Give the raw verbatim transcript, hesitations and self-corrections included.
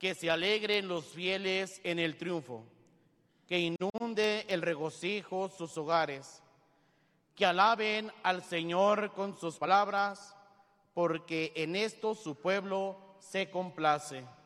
Que se alegren los fieles en el triunfo, que inunde el regocijo sus hogares, que alaben al Señor con sus palabras, porque en esto su pueblo se complace.